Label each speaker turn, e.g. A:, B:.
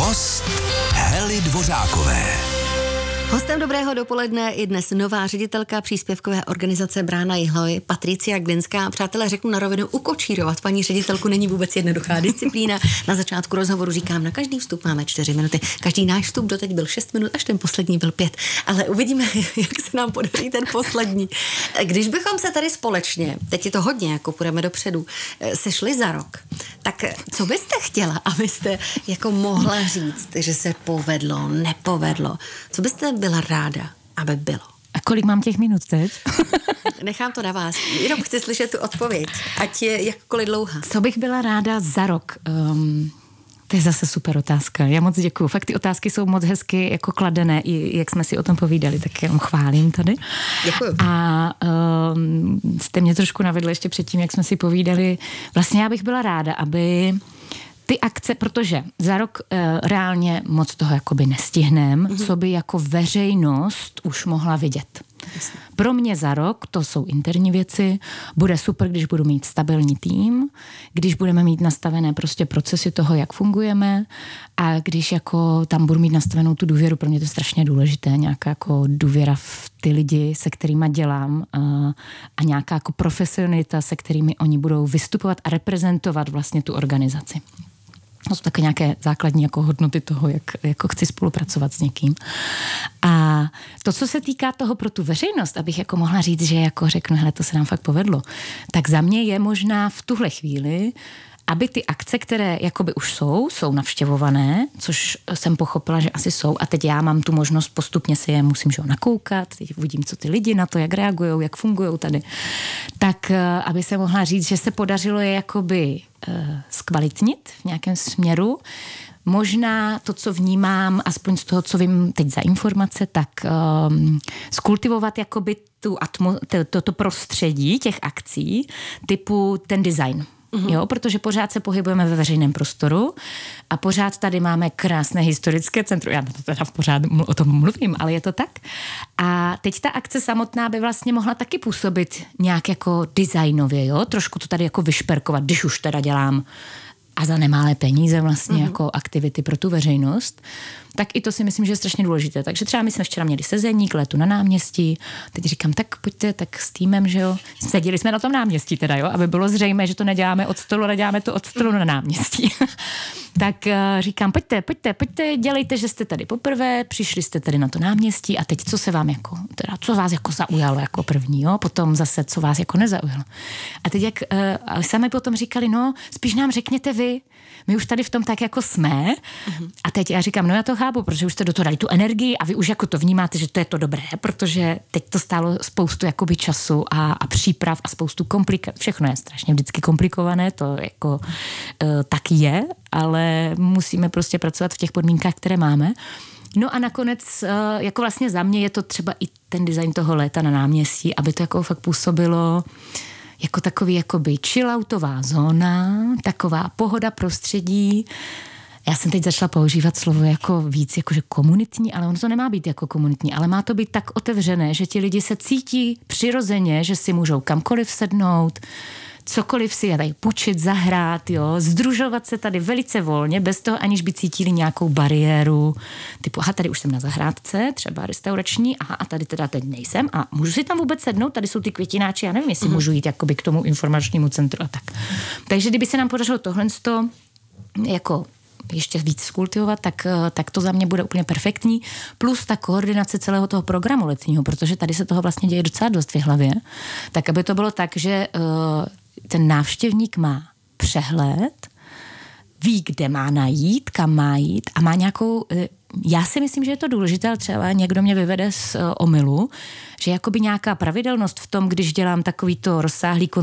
A: Host Hely Dvořákové.
B: Hostem dobrého dopoledne je dnes nová ředitelka příspěvkové organizace Brána Jihlavy Patricia Glinská. Přátelé, řeknu na rovinu, ukočírovat paní ředitelku není vůbec jednoduchá disciplína. Na začátku rozhovoru říkám, na každý vstup máme 4 minuty. Každý náš vstup doteď byl 6 minut, až ten poslední byl 5. Ale uvidíme, jak se nám podaří ten poslední. Když bychom se tady společně, teď je to hodně, jako půjdeme dopředu, sešli za rok, tak co byste chtěla, abyste jako mohla říct, že se povedlo, nepovedlo? Co byste byla ráda, aby bylo?
C: A kolik mám těch minut teď?
B: Nechám to na vás. Jenom chci slyšet tu odpověď, ať je jakkoliv dlouhá.
C: Co bych byla ráda za rok? To je zase super otázka. Já moc děkuju. Fakt ty otázky jsou moc hezky jako kladené, i jak jsme si o tom povídali, tak jenom chválím tady.
B: Děkuju.
C: A jste mě trošku navedli ještě předtím, jak jsme si povídali. Vlastně já bych byla ráda, aby ty akce, protože za rok reálně moc toho jakoby nestihnem, co by jako veřejnost už mohla vidět.
B: Jasně.
C: Pro mě za rok, to jsou interní věci, bude super, když budu mít stabilní tým, když budeme mít nastavené prostě procesy toho, jak fungujeme a když jako tam budu mít nastavenou tu důvěru, pro mě to je strašně důležité, nějaká jako důvěra v ty lidi, se kterýma dělám a nějaká jako profesionalita, se kterými oni budou vystupovat a reprezentovat vlastně tu organizaci. To jsou také nějaké základní jako hodnoty toho, jak jako chci spolupracovat s někým. A to, co se týká toho pro tu veřejnost, abych jako mohla říct, že jako řeknu, hele, to se nám fakt povedlo, tak za mě je možná v tuhle chvíli, aby ty akce, které jakoby už jsou navštěvované, což jsem pochopila, že asi jsou, a teď já mám tu možnost postupně si je musím nakoukat, teď vidím, co ty lidi na to, jak reagujou, jak fungují tady, tak aby se mohla říct, že se podařilo je jakoby zkvalitnit v nějakém směru. Možná to, co vnímám, aspoň z toho, co vím teď za informace, tak skultivovat jakoby to prostředí těch akcí, typu ten design. Jo, protože pořád se pohybujeme ve veřejném prostoru a pořád tady máme krásné historické centrum. Já to teda pořád o tom mluvím, ale je to tak. A teď ta akce samotná by vlastně mohla taky působit nějak jako designově, jo? Trošku to tady jako vyšperkovat, když už teda dělám a za nemalé peníze vlastně jako aktivity pro tu veřejnost, tak i to si myslím, že je strašně důležité. Takže třeba my jsme včera měli sezení k letu na náměstí, teď říkám, tak pojďte tak s týmem, že jo. Seděli jsme na tom náměstí teda, jo, aby bylo zřejmé, že to neděláme od stolu, ale děláme to od stolu na náměstí. Tak říkám, pojďte, dělejte, že jste tady poprvé, přišli jste tady na to náměstí a teď co se vám jako, teda co vás jako zaujalo jako první, jo, potom zase co vás jako nezaujalo. A teď jak sami potom říkali, no, spíš nám řekněte vy, my už tady v tom tak jako jsme a teď já říkám, no já to chápu, protože už jste do toho dali tu energii a vy už jako to vnímáte, že to je to dobré, protože teď to stálo spoustu jakoby času a příprav a spoustu komplikací. Všechno je strašně vždycky komplikované, to jako tak je, ale musíme prostě pracovat v těch podmínkách, které máme. No a nakonec, jako vlastně za mě je to třeba i ten design toho léta na náměstí, aby to jako fakt působilo jako takový jakoby chilloutová zóna, taková pohoda prostředí. Já jsem teď začala používat slovo jako víc, jakože komunitní, ale ono to nemá být jako komunitní, ale má to být tak otevřené, že ti lidi se cítí přirozeně, že si můžou kamkoliv sednout, cokoliv si tady půjčit, zahrát, jo, sdružovat se tady velice volně, bez toho, aniž by cítili nějakou bariéru, typu, aha, tady už jsem na zahrádce, třeba restaurační, aha, a tady teda teď nejsem a můžu si tam vůbec sednout, tady jsou ty květináči, já nevím, jestli můžu jít jakoby k tomu informačnímu centru a tak. Takže kdyby se nám podařilo tohle jako ještě víc skultivovat, tak to za mě bude úplně perfektní. Plus ta koordinace celého toho programu letního, protože tady se toho vlastně děje docela dost v Jihlavě. Tak aby to bylo tak, že ten návštěvník má přehled, ví, kde má najít, kam má jít a má nějakou, já si myslím, že je to důležité, ale třeba někdo mě vyvede z omylu, že jakoby nějaká pravidelnost v tom, když dělám takovýto rozsáhlý